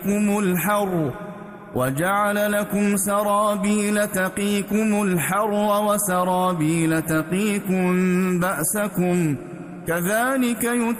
الحر وجعل لكم سرابيل تقيكم الحر وسرابيل تقيكم بأسكم كذلك